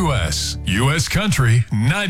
U.S. U.S. Country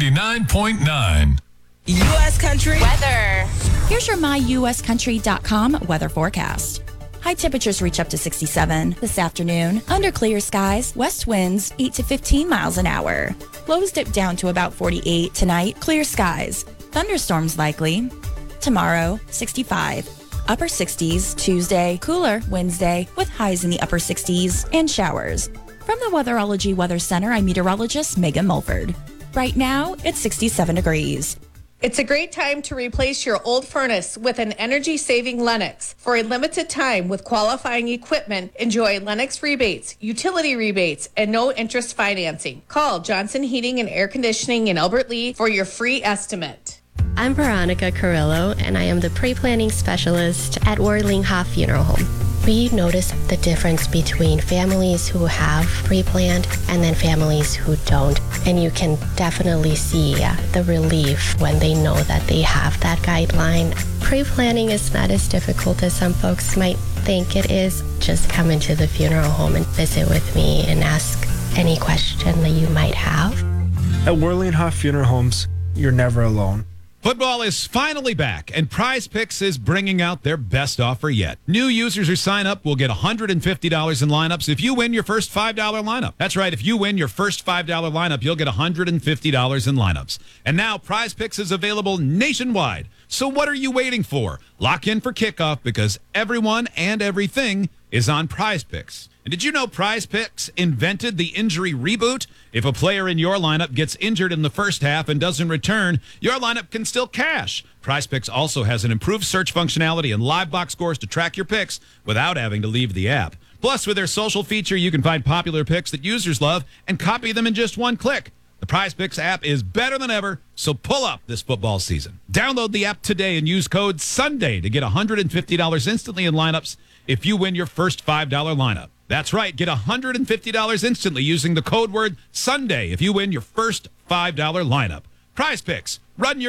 99.9. U.S. Country weather. Here's your myuscountry.com weather forecast. High temperatures reach up to 67 this afternoon. Under clear skies, west winds 8 to 15 miles an hour. Lows dip down to about 48 tonight. Clear skies. Thunderstorms likely. Tomorrow, 65. Upper 60s. Tuesday, cooler Wednesday with highs in the upper 60s and showers. From the Weatherology Weather Center, I'm meteorologist Megan Mulford. Right now, it's 67 degrees. It's a great time to replace your old furnace with an energy-saving Lennox. For a limited time with qualifying equipment, enjoy Lennox rebates, utility rebates, and no-interest financing. Call Johnson Heating and Air Conditioning in Albert Lea for your free estimate. I'm Veronica Carrillo, and I am the pre-planning specialist at Worlinghoff Funeral Home. We notice the difference between families who have pre-planned and then families who don't. And you can definitely see the relief when they know that they have that guideline. Pre-planning is not as difficult as some folks might think it is. Just come into the funeral home and visit with me and ask any question that you might have. At Worlinghoff Funeral Homes, you're never alone. Football is finally back, and Prize Picks is bringing out their best offer yet. New users who sign up will get $150 in lineups if you win your first $5 lineup. That's right, if you win your first $5 lineup, you'll get $150 in lineups. And now Prize Picks is available nationwide. So what are you waiting for? Lock in for kickoff because everyone and everything is on Prize Picks. And did you know Prize Picks invented the injury reboot? If a player in your lineup gets injured in the first half and doesn't return, your lineup can still cash. Prize Picks also has an improved search functionality and live box scores to track your picks without having to leave the app. Plus, with their social feature, you can find popular picks that users love and copy them in just one click. The Prize Picks app is better than ever, so pull up this football season. Download the app today and use code SUNDAY to get $150 instantly in lineups if you win your first $5 lineup. That's right, get $150 instantly using the code word SUNDAY if you win your first $5 lineup. Prize Picks, run your